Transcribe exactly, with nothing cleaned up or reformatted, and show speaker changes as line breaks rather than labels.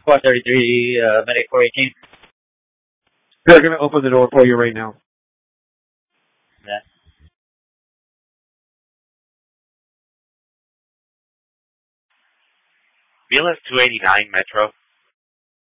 one thirty-three, uh, medic four eighteen.
They're going to open the door for you right now.
Yeah.
B L S two eighty-nine Metro.